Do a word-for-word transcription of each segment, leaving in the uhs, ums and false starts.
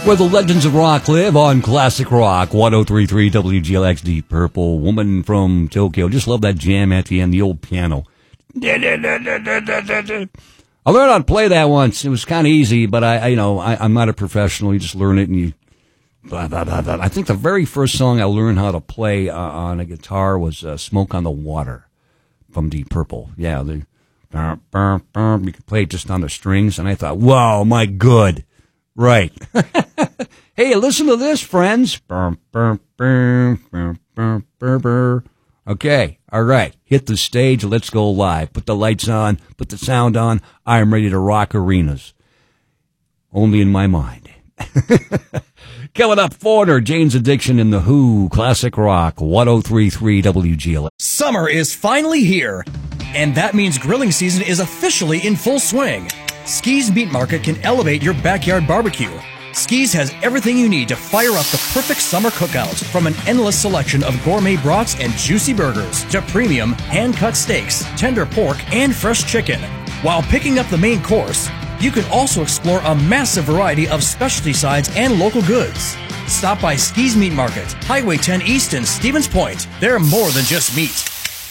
where the legends of rock live on Classic Rock, one oh three point three W G L X. Deep Purple, Woman from Tokyo. Just love that jam at the end, the old piano. I learned how to play that once. It was kind of easy, but I, I you know, I, I'm not a professional. You just learn it and you... Blah, blah, blah, blah. I think the very first song I learned how to play uh, on a guitar was uh, Smoke on the Water from Deep Purple. Yeah, the, burr, burr, burr, you could play it just on the strings, and I thought, wow, my good. Right. Hey, listen to this, friends. Burr, burr, burr, burr, burr, burr, burr. Okay, all right. Hit the stage, let's go live. Put the lights on, put the sound on. I am ready to rock arenas. Only in my mind. Coming up, Foreigner, Jane's Addiction in the Who, Classic Rock, one oh three point three W G L. Summer is finally here, and that means grilling season is officially in full swing. Ski's Meat Market can elevate your backyard barbecue. Ski's has everything you need to fire up the perfect summer cookout, from an endless selection of gourmet brats and juicy burgers to premium hand-cut steaks, tender pork, and fresh chicken. While picking up the main course, you can also explore a massive variety of specialty sides and local goods. Stop by Ski's Meat Market, Highway ten East in Stevens Point. They're more than just meat.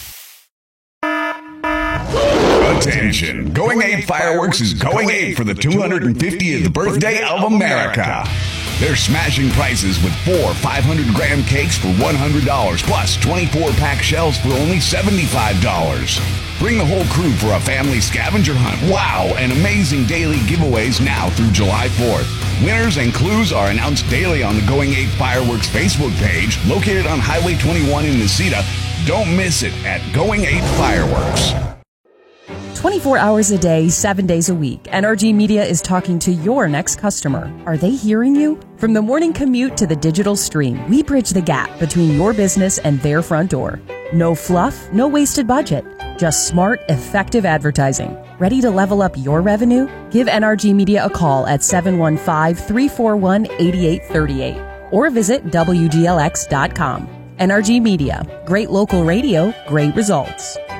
Attention! Going Ape Fireworks is going ape for the two hundred fiftieth birthday of America. They're smashing prices with four five hundred gram cakes for one hundred dollars plus twenty-four pack shells for only seventy-five dollars. Bring the whole crew for a family scavenger hunt. Wow, and amazing daily giveaways now through July fourth. Winners and clues are announced daily on the Going Ape Fireworks Facebook page, located on Highway twenty-one in Necedah. Don't miss it at Going Ape Fireworks. twenty-four hours a day, seven days a week, N R G Media is talking to your next customer. Are they hearing you? From the morning commute to the digital stream, we bridge the gap between your business and their front door. No fluff, no wasted budget. Just smart, effective advertising. Ready to level up your revenue? Give N R G Media a call at seven one five, three four one, eight eight three eight or visit W G L X dot com. N R G Media. Great local radio, great results.